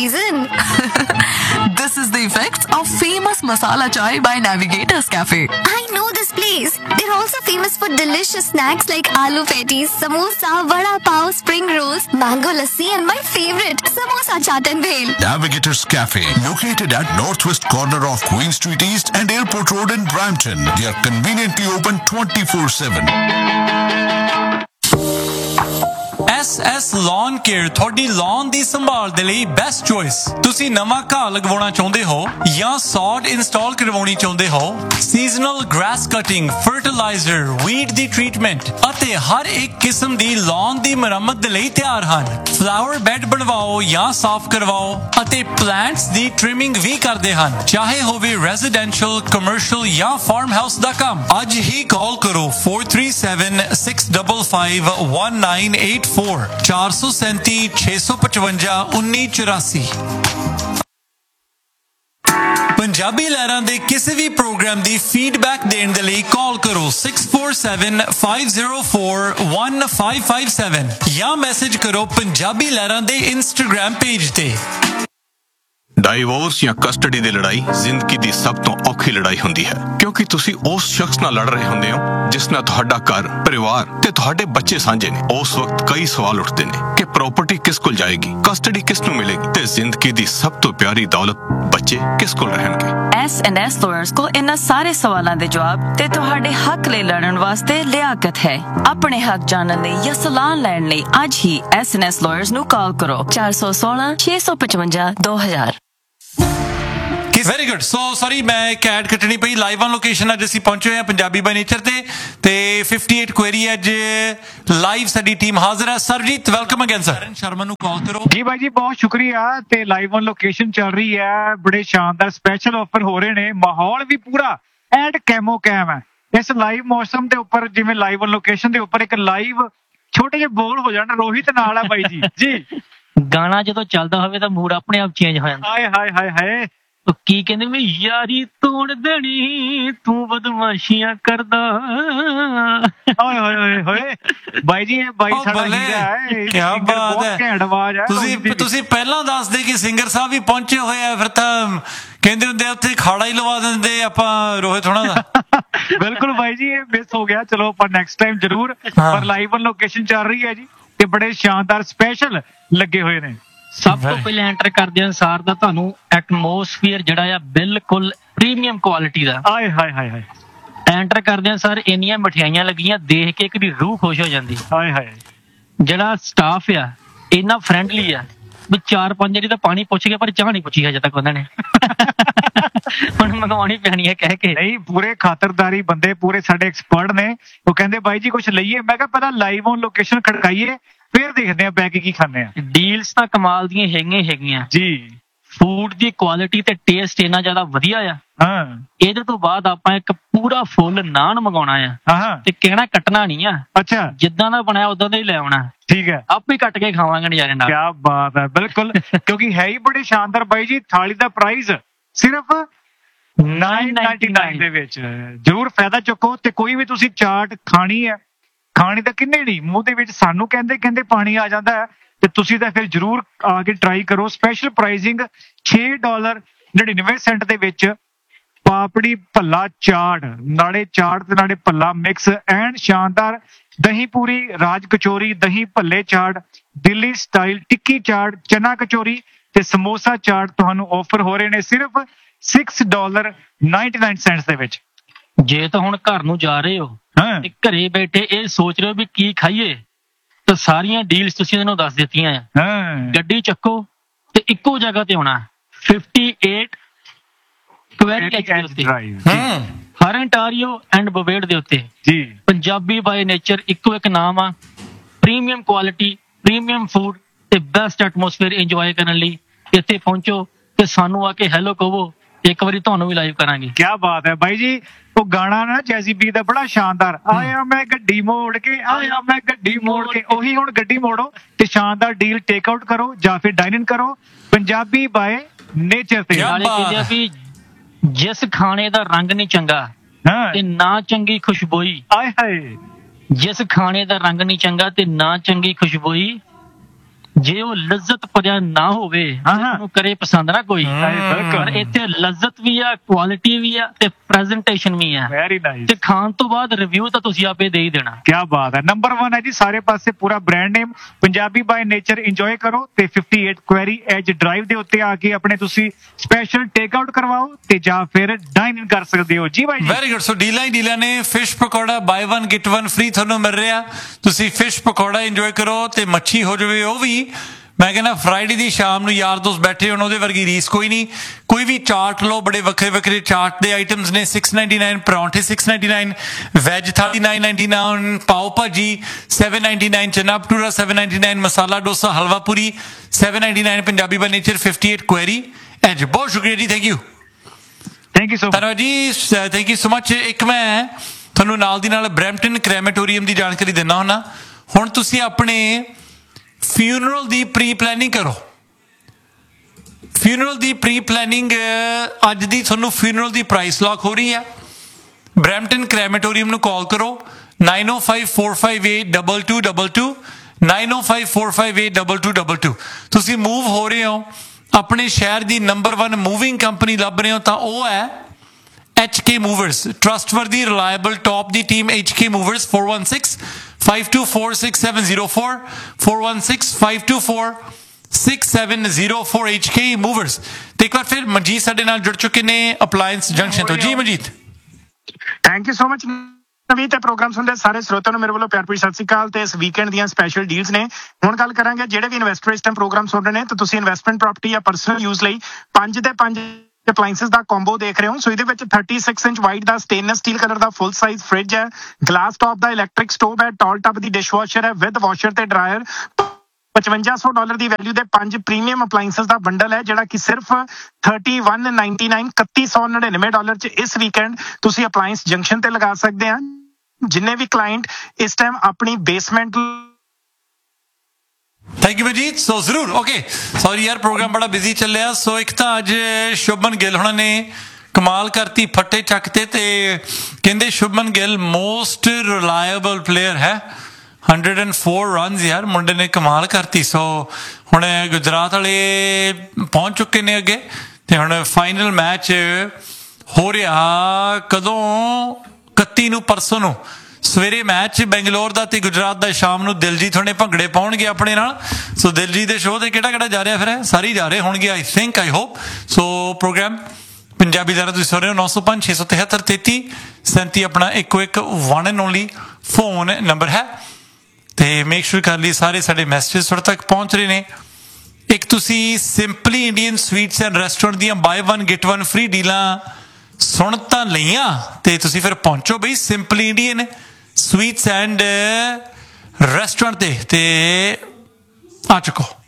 reason. This is the effects of famous masala chai by Navigators Cafe. I know this place. They're also famous for delicious snacks like aloo patties, samosa, vada pav, spring rolls, mango lassi, and my favorite, samosa chaat and bhel. Navigators Cafe, located at northwest corner of Queen Street East and Airport Road in Brampton. They are conveniently open 24/7. SS Lawn Care ਤੁਹਾਡੀ lawn ਦੀ ਸੰਭਾਲ ਦੇ ਲਈ best choice. ਤੁਸੀਂ ਨਵਾਂ ਘਾਹ ਲਗਵਾਉਣਾ ਚਾਹੁੰਦੇ ਹੋ ਜਾਂ ਸੌਡ ਇੰਸਟਾਲ ਕਰਵਾਉਣੀ ਚਾਹੁੰਦੇ ਹੋ, seasonal grass cutting, fertiliser, weed ਦੀ ਟ੍ਰੀਟਮੈਂਟ ਅਤੇ ਹਰ ਇੱਕ ਕਿਸਮ ਦੀ lawn ਦੀ ਮੁਰੰਮਤ ਦੇ ਲਈ ਤਿਆਰ ਹਨ। ਫਲਾਵਰ ਬੈੱਡ ਬਣਵਾਓ ਜਾਂ ਸਾਫ਼ ਕਰਵਾਓ ਅਤੇ ਪਲਾਂਟਸ ਦੀ ਟ੍ਰਿਮਿੰਗ ਵੀ ਕਰਦੇ ਹਨ, ਚਾਹੇ ਹੋਵੇ ਰੈਜ਼ੀਡੈਂਸ਼ੀਅਲ, ਕਮਰਸ਼ੀਅਲ ਜਾਂ ਫਾਰਮ ਹਾਊਸ ਦਾ ਕੰਮ। ਅੱਜ ਹੀ ਕਾਲ ਕਰੋ 4376551984 437 655 1984। ਪੰਜਾਬੀ ਲਹਿਰਾਂ ਦੇ ਕਿਸੇ ਵੀ ਪ੍ਰੋਗਰਾਮ ਦੀ ਫੀਡਬੈਕ ਦੇਣ ਦੇ ਲਈ ਕਾਲ ਕਰੋ 6475041557 ਜਾਂ ਮੈਸੇਜ ਕਰੋ ਪੰਜਾਬੀ ਲਹਿਰਾਂ ਦੇ ਇੰਸਟਾਗ੍ਰਾਮ ਪੇਜ ਤੇ। ਡਾਈਵੋਰਸ ਜਾਂ ਕਸਟਡੀ ਦੀ ਲੜਾਈ ਜ਼ਿੰਦਗੀ ਦੀ ਸਭ ਤੋਂ ਔਖੀ ਲੜਾਈ ਹੁੰਦੀ ਹੈ, ਕਿਉਂਕਿ ਤੁਸੀਂ ਉਸ ਸ਼ਖਸ ਨਾਲ ਲੜ ਰਹੇ ਹੁੰਦੇ ਹੋ ਜਿਸ ਨਾਲ ਤੁਹਾਡਾ ਘਰ, ਪਰਿਵਾਰ ਤੇ ਤੁਹਾਡੇ ਬੱਚੇ ਸਾਂਝੇ ਨੇ। ਉਸ ਵਕਤ ਕਈ ਸਵਾਲ ਉੱਠਦੇ ਨੇ ਕਿ ਪ੍ਰਾਪਰਟੀ ਕਿਸ ਕੋਲ ਜਾਏਗੀ, ਕਸਟਡੀ ਕਿਸ ਨੂੰ ਮਿਲੇਗੀ ਤੇ ਜ਼ਿੰਦਗੀ ਦੀ ਸਭ ਤੋਂ ਪਿਆਰੀ ਦੌਲਤ ਬੱਚੇ ਕਿਸ ਕੋਲ ਰਹਿਣਗੇ। S&S ਲਾਇਰਸ ਕੋਲ ਇਹਨਾਂ ਸਾਰੇ ਸਵਾਲਾਂ ਦੇ ਜਵਾਬ ਤੇ ਤੁਹਾਡੇ ਹੱਕ ਲਈ ਲੜਨ ਵਾਸਤੇ ਲਿਆਕਤ ਹੈ। ਆਪਣੇ ਹੱਕ ਜਾਣਨ ਲਈ ਜਾਂ ਸਲਾਹ ਲੈਣ ਲਈ ਅੱਜ ਹੀ S&S ਲਾਇਰਸ ਨੂੰ ਕਾਲ ਕਰੋ 416 655 2000। Very good. ਸੋ ਸੌਰੀ ਮੈਂ ਇੱਕ ਐਡ ਕੱਟਣੀ ਪਈ। ਲਾਈਵ ਔਨ ਲੋਕੇਸ਼ਨ ਅੱਜ ਅਸੀਂ ਪਹੁੰਚੇ ਹੋਏ ਹਾਂ ਪੰਜਾਬੀ ਬਾਈ ਨੇਚਰ ਤੇ 58 ਕੁਐਰੀ ਅੱਜ ਲਾਈਵ ਸਾਡੀ ਟੀਮ ਹਾਜ਼ਰ ਹੈ। Surjit welcome again sir. Sharma ਨੂੰ ਕਾਲ ਕਰੋ। ਜੀ ਬਾਈ ਜੀ ਬਹੁਤ ਸ਼ੁਕਰੀਆ। ਤੇ ਲਾਈਵ ਔਨ ਲੋਕੇਸ਼ਨ ਚੱਲ ਰਹੀ ਹੈ, ਬੜੇ ਸ਼ਾਨਦਾਰ ਸਪੈਸ਼ਲ ਆਫਰ ਹੋ ਰਹੇ ਨੇ, ਮਾਹੌਲ ਵੀ ਪੂਰਾ ਐਂਡ ਕੈਮੋ ਕੈਮ ਹੈ ਇਸ ਲਾਈਵ ਮੌਸਮ ਦੇ ਉੱਪਰ। ਜਿਵੇਂ ਲਾਈਵ ਔਨ ਲੋਕੇਸ਼ਨ ਦੇ ਉੱਪਰ ਇੱਕ ਲਾਈਵ ਛੋਟੇ ਜਿਹੇ ਬੋਲ ਹੋ ਜਾਣ, ਰੋਹਿਤ ਨਾਲ ਆ ਬਾਈ ਜੀ। ਜੀ ਗਾਣਾ ਜਦੋਂ ਚੱਲਦਾ ਹੋਵੇ ਤਾਂ ਮੂਡ ਆਪਣੇ ਆਪ ਚੇਂਜ ਹੋ ਜਾਂਦਾ। ਹਾਏ ਹਾਏ ਹਾਏ ਹਾਏ, ਕੀ ਕਹਿੰਦੇ ਮੈਂ ਯਾਰੀ ਤੋੜ ਦੇਣੀ ਤੂੰ ਬਦਮਾਸ਼ੀਆਂ ਕਰਦਾ। ਓਏ ਹੋਏ ਹੋਏ ਹੋਏ ਬਾਈ ਜੀ, ਇਹ ਬਾਈ ਸਾਡਾ ਹੀਰਾ ਹੈ। ਕੀ ਬਾਤ ਹੈ, ਘੈਂਟ ਆਵਾਜ਼ ਹੈ। ਤੁਸੀਂ ਪਹਿਲਾਂ ਦੱਸਦੇ ਕਿ ਸਿੰਗਰ ਸਾਹਿਬ ਵੀ ਪਹੁੰਚੇ ਹੋਏ ਆ, ਫਿਰ ਤਾਂ ਕਹਿੰਦੇ ਹੁੰਦੇ ਉੱਥੇ ਖਾੜਾ ਹੀ ਲਵਾ ਦਿੰਦੇ ਆਪਾਂ ਰੋਹਿਤ ਹੋਣਾ ਦਾ। ਬਿਲਕੁਲ ਬਾਈ ਜੀ, ਇਹ ਮਿਸ ਹੋ ਗਿਆ। ਚਲੋ ਆਪਾਂ ਨੈਕਸਟ ਟਾਈਮ ਜ਼ਰੂਰ। ਪਰ ਲਾਈਵ ਔਨ ਲੋਕੇਸ਼ਨ ਚੱਲ ਰਹੀ ਹੈ ਜੀ ਤੇ ਬੜੇ ਸ਼ਾਨਦਾਰ ਸਪੈਸ਼ਲ ਲੱਗੇ ਹੋਏ ਨੇ। ਸਭ ਤੋਂ ਪਹਿਲਾਂ ਐਂਟਰ ਕਰਦੇ ਅਨਸਾਰ ਦਾ ਤੁਹਾਨੂੰ ਐਟਮੋਸਫੀਅਰ ਜਿਹੜਾ ਆ ਬਿਲਕੁਲ ਪ੍ਰੀਮੀਅਮ ਕੁਆਲਿਟੀ ਦਾ। ਆਏ ਹਾਏ ਹਾਏ ਹਾਏ, ਐਂਟਰ ਕਰਦੇ ਸਰ ਇੰਨੀਆਂ ਮਠਿਆਈਆਂ ਲੱਗੀਆਂ ਦੇਖ ਕੇ ਇੱਕ ਦੀ ਰੂਹ ਖੁਸ਼ ਹੋ ਜਾਂਦੀ। ਹਾਏ ਹਾਏ, ਜਿਹੜਾ ਸਟਾਫ ਆ ਇੰਨਾ ਫਰੈਂਡਲੀ ਆ ਵੀ 4-5 ਵਾਰੀ ਤਾਂ ਪਾਣੀ ਪੁੱਛ ਗਿਆ ਪਰ ਚਾਹ ਨਹੀਂ ਪੁੱਛੀ ਹਜੇ ਤੱਕ ਉਹਨਾਂ ਨੇ। ਹੁਣ ਮੰਗਵਾਉਣੀ ਪੈਣੀ ਹੈ ਕਹਿ ਕੇ। ਨਹੀਂ, ਪੂਰੇ ਖਾਤਰਦਾਰੀ ਬੰਦੇ, ਪੂਰੇ ਸਾਡੇ ਐਕਸਪਰਟ ਨੇ। ਉਹ ਕਹਿੰਦੇ ਬਾਈ ਜੀ ਕੁਛ ਲਈਏ। ਮੈਂ ਕਿਹਾ ਪਹਿਲਾਂ ਲਾਈਵ ਔਨ ਲੋਕੇਸ਼ਨ ਖੜਕਾਈਏ ਫਿਰ ਦੇਖਦੇ ਆ ਬੈ ਕੇ ਕੀ ਖਾਂਦੇ ਆ। ਡੀਲਸ ਤਾਂ ਕਮਾਲ ਦੀਆਂ ਹੈਗੀਆਂ ਜੀ। ਫੂਡ ਦੀ ਕੁਆਲਿਟੀ ਤੇ ਟੇਸਟ ਇੰਨਾ ਜ਼ਿਆਦਾ ਵਧੀਆ ਆ। ਹਾਂ, ਇਹਦੇ ਤੋਂ ਬਾਅਦ ਆਪਾਂ ਇੱਕ ਪੂਰਾ ਫੁੱਲ ਨਾਨ ਮੰਗਾਉਣਾ ਆ ਤੇ ਕਹਿਣਾ ਕੱਟਣਾ ਨਹੀਂ ਆ। ਅੱਛਾ, ਜਿੱਦਾਂ ਦਾ ਬਣਾਇਆ ਉਦਾਂ ਦਾ ਹੀ ਲੈ ਆਉਣਾ। ਠੀਕ ਹੈ, ਆਪੇ ਕੱਟ ਕੇ ਖਾਵਾਂਗੇ ਨਜ਼ਾਰੇ ਨਾਲ। ਕੀ ਬਾਤ ਹੈ। ਬਿਲਕੁਲ, ਕਿਉਂਕਿ ਹੈ ਹੀ ਬੜੇ ਸ਼ਾਨਦਾਰ ਬਾਈ ਜੀ। ਥਾਲੀ ਦਾ ਪ੍ਰਾਈਸ ਸਿਰਫ 999 ਦੇ ਵਿੱਚ। ਜ਼ਰੂਰ ਫਾਇਦਾ ਚੁੱਕੋ। ਤੇ ਕੋਈ ਵੀ ਤੁਸੀਂ ਚਾਟ ਖਾਣੀ ਹੈ, ਖਾਣੀ ਤਾਂ ਕਿੰਨੇ ਨਹੀਂ, ਮੂੰਹ ਦੇ ਵਿੱਚ ਸਾਨੂੰ ਕਹਿੰਦੇ ਪਾਣੀ ਆ ਜਾਂਦਾ ਹੈ। ਤੇ ਤੁਸੀਂ ਤਾਂ ਫਿਰ ਜ਼ਰੂਰ ਆ ਕੇ ਟਰਾਈ ਕਰੋ। ਸਪੈਸ਼ਲ ਪ੍ਰਾਈਸਿੰਗ $6.99 ਦੇ ਵਿੱਚ ਪਾਪੜੀ ਭੱਲਾ ਚਾਟ, ਨਾਲੇ ਚਾਟ ਤੇ ਨਾਲੇ ਭੱਲਾ ਮਿਕਸ ਐਂਡ ਸ਼ਾਨਦਾਰ ਦਹੀਂ ਪੂਰੀ, ਰਾਜ ਕਚੋਰੀ, ਦਹੀਂ ਭੱਲੇ ਚਾਟ, ਦਿੱਲੀ ਸਟਾਈਲ ਟਿੱਕੀ ਚਾਟ, ਚਨਾ ਕਚੋਰੀ ਤੇ ਸਮੋਸਾ ਚਾਟ ਤੁਹਾਨੂੰ ਆਫਰ ਹੋ ਰਹੇ ਨੇ ਸਿਰਫ $6.99 ਦੇ ਵਿੱਚ। ਜੇ ਤਾਂ ਹੁਣ ਘਰ ਨੂੰ ਜਾ ਰਹੇ ਹੋ ਤੇ ਘਰੇ ਬੈਠੇ ਇਹ ਸੋਚ ਰਹੇ ਹੋ ਵੀ ਕੀ ਖਾਈਏ, ਤਾਂ ਸਾਰੀਆਂ ਡੀਲਸ ਤੁਸੀਂ ਇਹਨਾਂ ਨੂੰ ਦੱਸ ਦਿੱਤੀਆਂ ਆ। ਗੱਡੀ ਚੱਕੋ ਤੇ ਇੱਕੋ ਜਗ੍ਹਾ ਤੇ ਆਉਣਾ 58 ਕੁਐਰੀ ਹਰੰਟਾਰੀਓ ਐਂਡ ਬਵੇੜ ਦੇ ਉੱਤੇ ਜੀ। ਪੰਜਾਬੀ ਬਾਈ ਨੇਚਰ ਇੱਕੋ ਇੱਕ ਨਾਮ ਆ। ਪ੍ਰੀਮੀਅਮ ਕੁਆਲਿਟੀ, ਪ੍ਰੀਮੀਅਮ ਫੂਡ ਤੇ ਬੈਸਟ ਐਟਮੋਸਫੇਅਰ ਇੰਜੋਏ ਕਰਨ ਲਈ ਇੱਥੇ ਪਹੁੰਚੋ ਤੇ ਸਾਨੂੰ ਆ ਕੇ ਹੈਲੋ ਕਹੋ। ਇੱਕ ਵਾਰੀ ਤੁਹਾਨੂੰ ਵੀ ਲਾਈਵ ਕਰਾਂਗੇ। ਕੀ ਬਾਤ ਹੈ ਬਾਈ ਜੀ। ਉਹ ਗਾਣਾ ਨਾ ਜੈਜ਼ੀ ਬੀ ਦਾ ਬੜਾ ਸ਼ਾਨਦਾਰ, ਆਇਆ ਮੈਂ ਗੱਡੀ ਮੋੜ ਕੇ, ਆਇਆ ਮੈਂ ਗੱਡੀ ਮੋੜ ਕੇ, ਉਹੀ ਹੁਣ ਗੱਡੀ ਮੋੜੋ ਤੇ ਸ਼ਾਨਦਾਰ ਡੀਲ ਟੇਕ ਆਊਟ ਕਰੋ ਜਾਂ ਫਿਰ ਡਾਈਨ ਇਨ ਕਰੋ ਪੰਜਾਬੀ ਬਾਏ ਨੇਚਰ ਤੇ। ਨਾਲੇ ਕਹਿੰਦੇ ਆ ਵੀ ਜਿਸ ਖਾਣੇ ਦਾ ਰੰਗ ਨਹੀਂ ਚੰਗਾ ਤੇ ਨਾ ਚੰਗੀ ਖੁਸ਼ਬੋਈ। ਆਏ ਹਾਏ, ਜਿਸ ਖਾਣੇ ਦਾ ਰੰਗ ਨਹੀਂ ਚੰਗਾ ਤੇ ਨਾ ਚੰਗੀ ਖੁਸ਼ਬੋਈ, ਜੇ ਉਹ ਲੱਜ਼ਤ ਭਰਿਆ ਨਾ ਹੋਵੇ ਉਹਨੂੰ ਕਰੇ ਪਸੰਦ ਨਾ ਕੋਈ। ਪਰ ਇੱਥੇ ਲੱਜ਼ਤ ਵੀ ਆ, ਕੁਆਲਿਟੀ ਵੀ ਆ ਤੇ ਪ੍ਰੈਜੈਂਟੇਸ਼ਨ ਵੀ ਆ। Very nice. ਤੇ ਖਾਣ ਤੋਂ ਬਾਅਦ ਰਿਵਿਊ ਤਾਂ ਤੁਸੀਂ ਆਪੇ ਦੇ ਹੀ ਦੇਣਾ। ਕੀ ਬਾਤ ਹੈ। ਨੰਬਰ 1 ਹੈ ਜੀ ਸਾਰੇ ਪਾਸੇ ਪੂਰਾ brand name Punjabi by nature enjoy ਕਰੋ ਤੇ 58 ਕੁਐਰੀ ਐਜ ਡਰਾਈਵ ਦੇ ਉੱਤੇ ਆ ਕੇ ਆਪਣੇ ਤੁਸੀਂ ਸਪੈਸ਼ਲ ਟੇਕ ਆਊਟ ਕਰਵਾਓ ਤੇ ਜਾਂ ਫਿਰ ਡਾਈਨ ਇਨ ਕਰ ਸਕਦੇ ਹੋ। ਜੀ ਬਾਈ ਜੀ ਵੈਰੀ ਗੁੱਡ। ਸੋ ਡੀਲਾਂ ਨੇ ਫਿਸ਼ ਪਕੌੜਾ ਬਾਈ 1 ਗੈਟ 1 ਫ੍ਰੀ ਤੁਹਾਨੂੰ ਮਿਲ ਰਿਹਾ। ਤੁਸੀਂ ਫਿਸ਼ ਪਕੌੜਾ ਇੰਜੋਏ ਕਰੋ ਤੇ ਮੱਛੀ ਹੋ ਜਾਵੇ ਉਹ ਵੀ। ਮੈਂ ਕਹਿੰਦਾ ਫਰਾਈਡੇ ਦੀ ਸ਼ਾਮ ਨੂੰ ਯਾਰ ਦੋਸਤ ਬੈਠੇ ਹੋਣ ਉਹਦੇ ਵਰਗੀ ਰੀਸ ਕੋਈ ਨਹੀਂ। ਕੋਈ ਵੀ ਚਾਟ ਲਓ, ਬੜੇ ਵੱਖਰੇ ਵੱਖਰੇ ਚਾਟ ਦੇ ਆਈਟਮਸ ਨੇ। 699 ਪਰੌਂਠੇ 699, ਵੈਜ ਥਾਲੀ 999, ਪਾਓ ਭਾਜੀ 799, ਚਨਾ ਭਟੂਰਾ 799, ਮਸਾਲਾ ਡੋਸਾ ਹਲਵਾ ਪੂਰੀ 799, Punjabi by nature 58 query as. ਬਹੁਤ ਸ਼ੁਕਰੀਆ ਜੀ। Thank you so much. ਧੰਨਵਾਦ ਜੀ। Thank you so much. ਇੱਕ ਮੈਂ ਤੁਹਾਨੂੰ ਨਾਲ ਦੀ ਨਾਲ ਬਰੈਂਪਟਨ ਕ੍ਰੈਮੇਟੋਰੀਅਮ ਦੀ ਜਾਣਕਾਰੀ ਦਿੰਦਾ ਹੁੰਦਾ। ਹੁਣ ਤੁਸੀਂ ਆਪਣੇ ਫਿਊਨਰਲ ਦੀ ਪ੍ਰੀ ਪਲੈਨਿੰਗ ਕਰੋ। ਫਿਊਨਰਲ ਦੀ ਪ੍ਰੀ ਪਲੈਨਿੰਗ ਅੱਜ ਦੀ ਤੁਹਾਨੂੰ ਫਿਊਨਰਲ ਦੀ ਪ੍ਰਾਈਸ ਲੌਕ ਹੋ ਰਹੀ ਹੈ। ਬਰੈਂਪਟਨ ਕ੍ਰੈਮੇਟੋਰੀਅਮ ਨੂੰ ਕਾਲ ਕਰੋ 9054582222 9054582222। ਤੁਸੀਂ ਮੂਵ ਹੋ ਰਹੇ ਹੋ, ਆਪਣੇ ਸ਼ਹਿਰ ਦੀ ਨੰਬਰ 1 ਮੂਵਿੰਗ ਕੰਪਨੀ ਲੱਭ ਰਹੇ ਹੋ ਤਾਂ ਉਹ ਹੈ HK Movers। trustworthy reliable top ਦੀ team HK Movers। 416-524-6704 416-524-6704 HK Movers। ਤੇ ਇੱਕ ਵਾਰ ਫਿਰ ਮਨਜੀਤ ਸਾਡੇ ਨਾਲ ਜੁੜ ਚੁੱਕੇ ਨੇ ਅਪਲਾਇੰਸ ਜੰਕਸ਼ਨ ਤੋਂ। ਜੀ Manjeet thank you so much ਨਵੀਂ। ਤੇ ਪ੍ਰੋਗਰਾਮ ਸੁਣਦੇ ਸਾਰੇ ਸਰੋਤਿਆਂ ਨੂੰ ਮੇਰੇ ਵੱਲੋਂ ਪਿਆਰ ਭਰੀ ਸਤਿ ਸ਼੍ਰੀ ਅਕਾਲ। ਤੇ ਇਸ ਵੀਕਐਂਡ ਦੀਆਂ ਸਪੈਸ਼ਲ ਡੀਲਸ ਨੇ। ਹੁਣ ਗੱਲ ਕਰਾਂਗੇ ਜਿਹੜੇ ਵੀ ਇਨਵੈਸਟਰ ਇਸ ਟਾਈਮ ਪ੍ਰੋਗਰਾਮ ਸੁਣ ਰਹੇ ਨੇ ਤਾਂ ਤੁਸੀਂ ਇਨਵੈਸਟਮੈਂਟ ਪ੍ਰਾਪਰਟੀ ਜਾਂ ਪਰਸਨਲ ਯੂਜ਼ ਲਈ 5 ਦੇ 5 ਅਪਲਾਈਐਂਸਸ ਦਾ ਕੰਬੋ ਦੇਖ ਰਹੇ ਹੋ। ਸੋ ਇਹਦੇ ਵਿੱਚ 36 ਇੰਚ ਵਾਈਡ ਦਾ ਸਟੇਨਲੈਸ ਸਟੀਲ ਕਲਰ ਦਾ ਫੁੱਲ ਸਾਈਜ਼ ਫ੍ਰਿਜ ਹੈ, ਗਲਾਸ ਟੌਪ ਦਾ ਇਲੈਕਟ੍ਰਿਕ ਸਟੋਵ ਹੈ, ਟਾਲ ਟੱਬ ਦੀ ਡਿਸ਼ਵਾਸ਼ਰ ਹੈ ਵਿਦ ਵਾਸ਼ਰ ਤੇ ਡਰਾਇਰ। $5500 ਦੀ ਵੈਲਿਊ ਦੇ 5 ਪ੍ਰੀਮੀਅਮ ਅਪਲਾਈਐਂਸਸ ਦਾ ਬੰਡਲ ਹੈ ਜਿਹੜਾ ਕਿ ਸਿਰਫ $3199 $3199 ਚ ਇਸ ਵੀਕਐਂਡ ਤੁਸੀਂ ਅਪਲਾਈਐਂਸ ਜੰਕਸ਼ਨ ਤੇ ਲਗਾ ਸਕਦੇ ਆ। ਜਿੰਨੇ ਵੀ ਕਲਾਇੰਟ ਇਸ ਟਾਈਮ ਆਪਣੀ ਬੇਸਮੈਂਟ। Thank you Manjeet. ਸੋ ਜ਼ਰੂਰ ਓਕੇ ਸੌਰੀ ਯਾਰ ਪ੍ਰੋਗਰਾਮ ਬੜਾ ਬਿਜ਼ੀ ਚੱਲਿਆ। ਸੋ ਇੱਕ ਤਾਂ ਅੱਜ ਸ਼ੁਭਮਨ ਗਿੱਲ ਹੋਣਾ ਨੇ ਕਮਾਲ ਕਰਤੀ, ਫੱਟੇ ਚੱਕਤੇ ਤੇ ਕਹਿੰਦੇ Shubman Gill most reliable player ਹੈ। 104 ਰਨਸ ਯਾਰ ਮੁੰਡੇ ਨੇ ਕਮਾਲ ਕਰਤੀ। ਸੋ ਹੁਣ ਗੁਜਰਾਤ ਵਾਲੇ ਪਹੁੰਚ ਚੁੱਕੇ ਨੇ ਅੱਗੇ ਤੇ ਹੁਣ ਫਾਈਨਲ ਮੈਚ ਹੋ ਰਿਹਾ ਕਦੋਂ 31 ਨੂੰ ਪਰਸੋਂ ਨੂੰ ਸਵੇਰੇ ਮੈਚ ਬੈਂਗਲੌਰ ਦਾ ਤੇ ਗੁਜਰਾਤ ਦਾ ਸ਼ਾਮ ਨੂੰ। ਦਿਲਜੀਤ ਹੁਣੇ ਭੰਗੜੇ ਪਾਉਣਗੇ ਆਪਣੇ ਨਾਲ। ਸੋ ਦਿਲਜੀਤ ਦੇ ਸ਼ੋਅ ਤੇ ਕਿਹੜਾ ਜਾ ਰਿਹਾ ਫਿਰ ਸਾਰੇ ਹੀ ਜਾ ਰਹੇ ਹੋਣਗੇ I think I hope. So programme Punjabi ਦਾ ਤੁਸੀਂ ਸੁਣ ਰਹੇ ਹੋ 905 673 3337 ਆਪਣਾ ਇੱਕੋ ਇੱਕ one and only phone number ਹੈ। ਤੇ ਮੇਕ ਸ਼ੂਰ ਕਰ ਲਈ ਸਾਰੇ ਸਾਡੇ ਮੈਸੇਜ ਤੁਹਾਡੇ ਤੱਕ ਪਹੁੰਚ ਰਹੇ ਨੇ। ਇੱਕ ਤੁਸੀਂ simply Indian sweets and restaurant ਦੀਆਂ ਬਾਈ 1 ਗੈਟ 1 ਫ੍ਰੀ ਡੀਲਾਂ ਸੁਣ ਤਾਂ ਲਈਆਂ ਤੇ ਤੁਸੀਂ ਫਿਰ ਪਹੁੰਚੋ ਬਈ simply Indian sweets and restaurant ਤੇ ਆ ਚੁੱਕੋ।